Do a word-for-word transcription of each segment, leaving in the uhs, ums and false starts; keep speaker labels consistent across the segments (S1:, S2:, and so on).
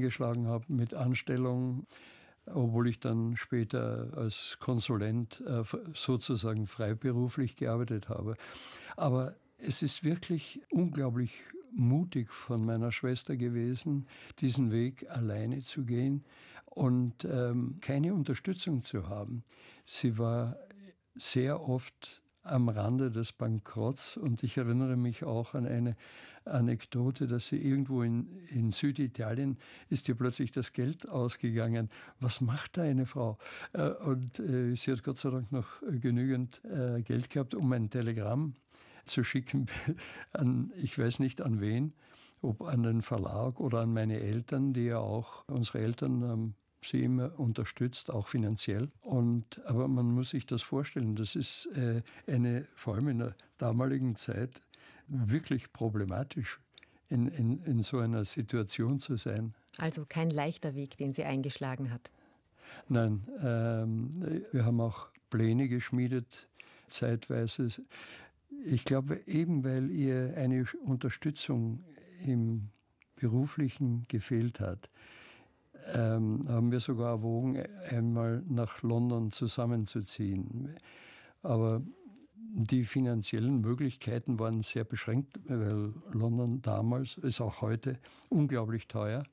S1: eingeschlagen habe mit Anstellung, obwohl ich dann später als Konsulent äh, sozusagen freiberuflich gearbeitet habe. Aber es ist wirklich unglaublich mutig von meiner Schwester gewesen, diesen Weg alleine zu gehen und ähm, keine Unterstützung zu haben. Sie war sehr oft am Rande des Bankrotts und ich erinnere mich auch an eine Anekdote, dass sie irgendwo in, in Süditalien ist ihr plötzlich das Geld ausgegangen. Was macht da eine Frau? Und äh, sie hat Gott sei Dank noch genügend äh, Geld gehabt, um ein Telegramm zu schicken an, ich weiß nicht an wen, ob an den Verlag oder an meine Eltern, die ja auch, unsere Eltern haben sie immer unterstützt, auch finanziell. Und, aber man muss sich das vorstellen, das ist äh, eine, vor allem in der damaligen Zeit, wirklich problematisch, in, in, in so einer Situation zu sein.
S2: Also kein leichter Weg, den sie eingeschlagen hat.
S1: Nein, ähm, wir haben auch Pläne geschmiedet, zeitweise. Ich glaube, eben weil ihr eine Unterstützung im Beruflichen gefehlt hat, ähm, haben wir sogar erwogen, einmal nach London zusammenzuziehen. Aber die finanziellen Möglichkeiten waren sehr beschränkt, weil London damals, ist auch heute, unglaublich teuer.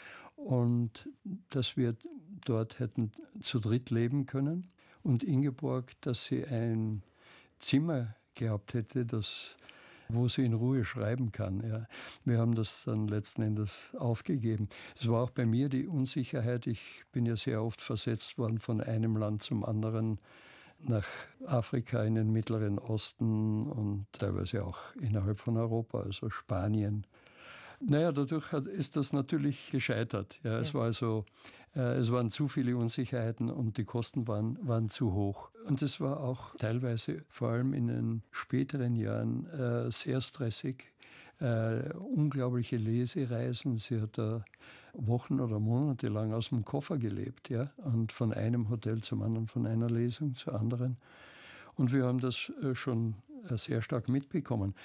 S1: Und dass wir dort hätten zu dritt leben können. Und Ingeborg, dass sie ein Zimmer gehabt hätte, das, wo sie in Ruhe schreiben kann. Ja. Wir haben das dann letzten Endes aufgegeben. Es war auch bei mir die Unsicherheit. Ich bin ja sehr oft versetzt worden von einem Land zum anderen, nach Afrika, in den Mittleren Osten und teilweise auch innerhalb von Europa, also Spanien. Naja, dadurch hat, ist das natürlich gescheitert. Ja, ja. Es war also, äh, es waren zu viele Unsicherheiten und die Kosten waren, waren zu hoch. Und es war auch teilweise, vor allem in den späteren Jahren, äh, sehr stressig. Äh, unglaubliche Lesereisen. Sie hat da Wochen oder Monate lang aus dem Koffer gelebt, ja, und von einem Hotel zum anderen, von einer Lesung zur anderen. Und wir haben das äh, schon äh, sehr stark mitbekommen.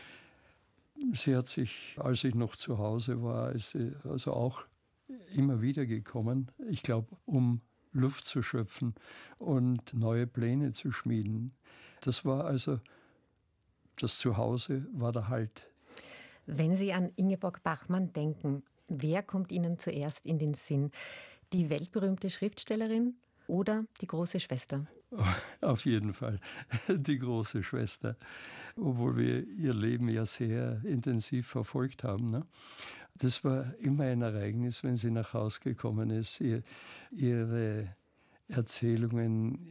S1: Sie hat sich, als ich noch zu Hause war, ist sie also auch immer wieder gekommen, ich glaube, um Luft zu schöpfen und neue Pläne zu schmieden. Das war also, das Zuhause war der Halt.
S2: Wenn Sie an Ingeborg Bachmann denken, wer kommt Ihnen zuerst in den Sinn? Die weltberühmte Schriftstellerin oder die große Schwester?
S1: Auf jeden Fall die große Schwester, obwohl wir ihr Leben ja sehr intensiv verfolgt haben. Ne? Das war immer ein Ereignis, wenn sie nach Hause gekommen ist. Ihr, ihre Erzählungen,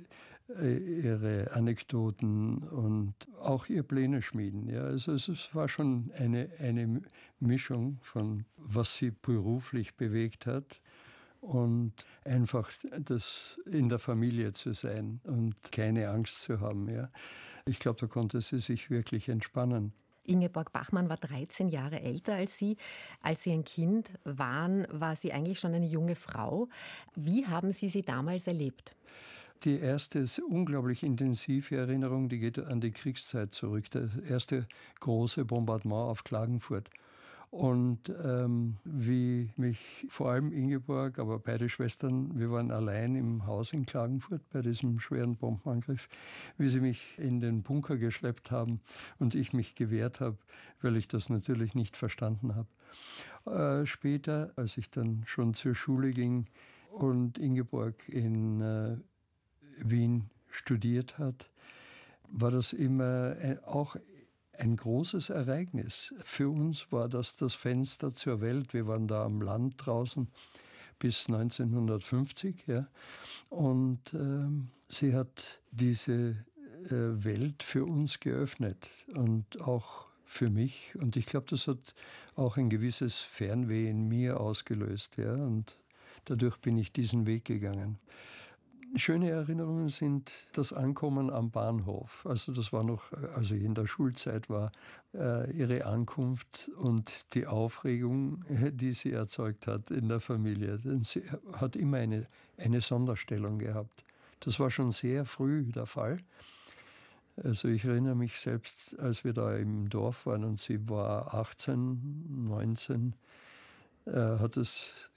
S1: ihre Anekdoten und auch ihr Pläne schmieden. Ja, also es war schon eine, eine Mischung von, was sie beruflich bewegt hat und einfach das in der Familie zu sein und keine Angst zu haben. Ja. Ich glaube, da konnte sie sich wirklich entspannen.
S2: Ingeborg Bachmann war dreizehn Jahre älter als Sie. Als Sie ein Kind waren, war sie eigentlich schon eine junge Frau. Wie haben Sie sie damals erlebt?
S1: Die erste ist unglaublich intensive Erinnerung, die geht an die Kriegszeit zurück. Das erste große Bombardement auf Klagenfurt. Und ähm, wie mich vor allem Ingeborg, aber beide Schwestern, wir waren allein im Haus in Klagenfurt bei diesem schweren Bombenangriff, wie sie mich in den Bunker geschleppt haben und ich mich gewehrt habe, weil ich das natürlich nicht verstanden habe. Äh, später, als ich dann schon zur Schule ging und Ingeborg in äh, Wien studiert hat, war das immer äh, auch ein großes Ereignis. Für uns war das das Fenster zur Welt. Wir waren da am Land draußen bis neunzehnhundertfünfzig. Ja. Und ähm, sie hat diese äh, Welt für uns geöffnet und auch für mich. Und ich glaube, das hat auch ein gewisses Fernweh in mir ausgelöst. Ja. Und dadurch bin ich diesen Weg gegangen. Schöne Erinnerungen sind das Ankommen am Bahnhof. Also das war noch, also in der Schulzeit war äh, ihre Ankunft und die Aufregung, die sie erzeugt hat in der Familie. Denn sie hat immer eine, eine Sonderstellung gehabt. Das war schon sehr früh der Fall. Also ich erinnere mich selbst, als wir da im Dorf waren und sie war achtzehn, neunzehn, äh, hat es